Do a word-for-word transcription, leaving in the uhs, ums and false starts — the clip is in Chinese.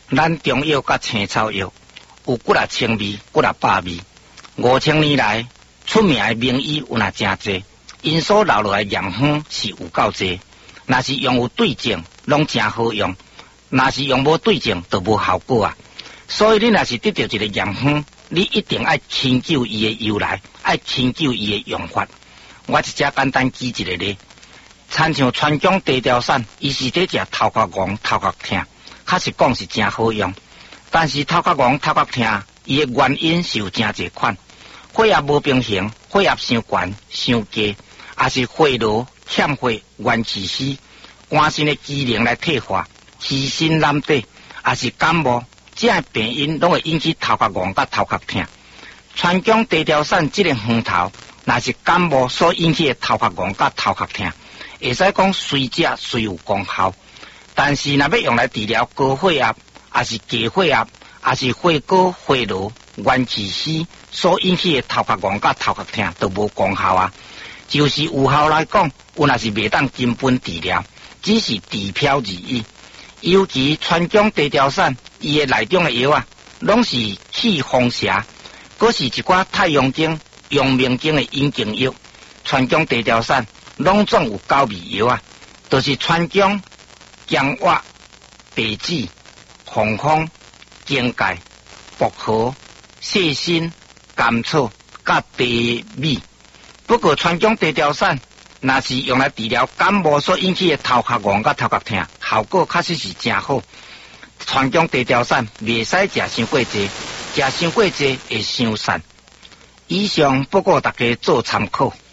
咱中药甲青草药有骨力清味、骨力百味。五千年来出名的名医有若真济，因所留落来验方是有够济。若是用有对症，拢真好用；若是用无对症，就无效果啊。所以你若是得到一个验方，你一定要深究伊的由来，要深究伊的用法。我一只简单举一个例，亲像川芎茶调散，伊是伫食头壳戆、头壳痛，确实讲是真好用。但是头壳戆、头壳痛，伊的原因是有真济款，血压无平衡，血压伤悬、伤低，也是血路欠血、元气虚，肝肾的机能来退化，虚心难底，也是感冒。这样病因拢会引起头壳戆甲头壳痛。川芎茶调散这个方头，若是感冒所引起的头壳戆甲头壳痛，会使讲虽食虽有功效，但是若要用来治疗高血压，也是低血压，也是血高血路、元气虚所引起的头壳戆甲头壳痛，都无功效啊。就是有效来讲，有若是袂当根本治疗，只是治标而已。尤其川芎茶调散，伊的内中的药啊，拢是去风邪，佫是一寡太阳经、阳明经的阴经药。川芎茶调散拢总有九味药啊，都、就是川芎、姜滑、白芷、红枫、荆芥、薄荷、细辛、甘草、甲茶米。不过川芎茶调散，若是用来治疗感冒所引起的头壳戆甲头壳痛，效果确实是真好。川芎茶调散袂使食伤过济，食伤过济会伤散。以上不过大家做参考。